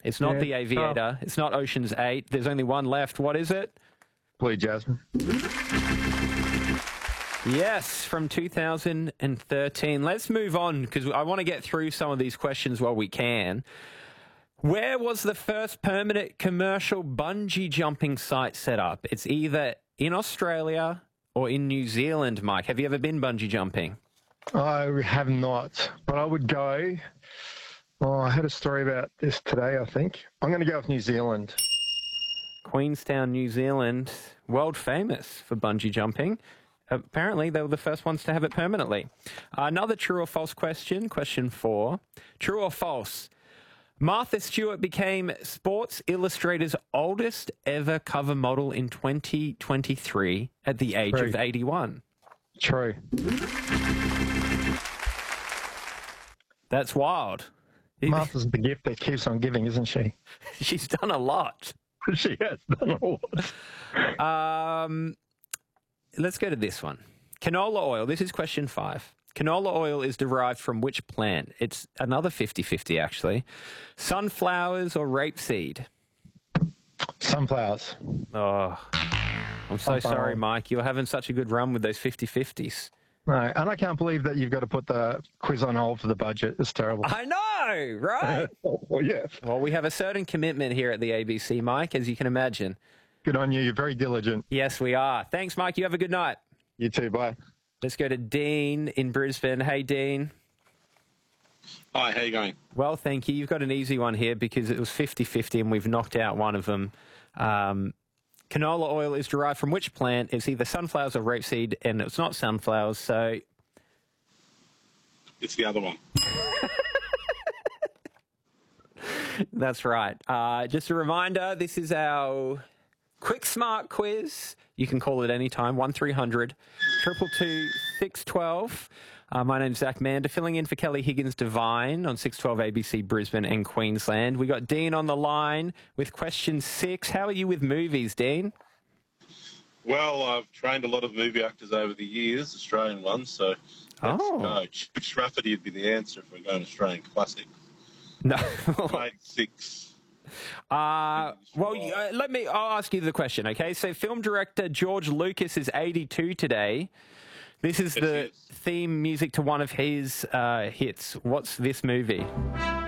It's not The Aviator. It's not Ocean's 8. There's only one left. What is it? Blue Jasmine. Yes, from 2013. Let's move on because I want to get through some of these questions while we can. Where was the first permanent commercial bungee jumping site set up? It's either in Australia or in New Zealand, Mike. Have you ever been bungee jumping? I have not, but I would go. Oh, I heard a story about this today, I think. I'm going to go with New Zealand. Queenstown, New Zealand, world famous for bungee jumping. Apparently, they were the first ones to have it permanently. Another true or false question, question 4. True or false? Martha Stewart became Sports Illustrated's oldest ever cover model in 2023 at the age of 81. True. That's wild. Martha's the gift that keeps on giving, isn't she? She's done a lot. She has done a lot. Let's go to this one. Canola oil. This is question 5. Canola oil is derived from which plant? It's another 50-50, actually. Sunflowers or rapeseed? Sunflowers. Oh, I'm so sorry, Mike. You're having such a good run with those 50-50s. No, and I can't believe that you've got to put the quiz on hold for the budget. It's terrible. I know, right? Well, yes. Well, we have a certain commitment here at the ABC, Mike, as you can imagine. Good on you. You're very diligent. Yes, we are. Thanks, Mike. You have a good night. You too. Bye. Let's go to Dean in Brisbane. Hey, Dean. Hi, how you going? Well, thank you. You've got an easy one here because it was 50-50 and we've knocked out one of them. Canola oil is derived from which plant? It's either sunflowers or rapeseed, and it's not sunflowers, so... It's the other one. That's right. Just a reminder, this is our quick smart quiz. You can call it any time, 1300 222 612. My name's Zach Mander, filling in for Kelly Higgins-Devine on 612 ABC Brisbane and Queensland. We got Dean on the line with question 6. How are you with movies, Dean? Well, I've trained a lot of movie actors over the years, Australian ones, so Chick Rafferty would be the answer if we're going Australian classic. No. 86. I'll ask you the question, okay? So film director George Lucas is 82 today. This is the theme music to one of his hits. What's this movie?